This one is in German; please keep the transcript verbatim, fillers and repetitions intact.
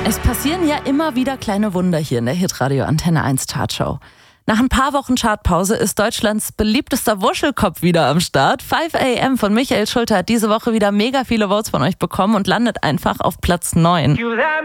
Es passieren ja immer wieder kleine Wunder hier in der Hitradio Antenne eins Chartshow. Nach ein paar Wochen Chartpause ist Deutschlands beliebtester Wuschelkopf wieder am Start. five a m von Michael Schulte hat diese Woche wieder mega viele Votes von euch bekommen und landet einfach auf Platz neun.